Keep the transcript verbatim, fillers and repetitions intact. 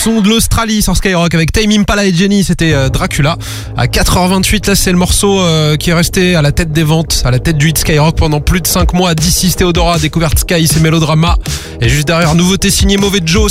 son de l'Australie sur Skyrock avec Tame Impala et Jenny, c'était euh, Dracula. À quatre heures vingt-huit, là c'est le morceau euh, qui est resté à la tête des ventes, à la tête du hit Skyrock pendant plus de cinq mois. D six Theodora, Découverte Sky, c'est Mélodrama. Et juste derrière, nouveauté signée Mauvais Joe.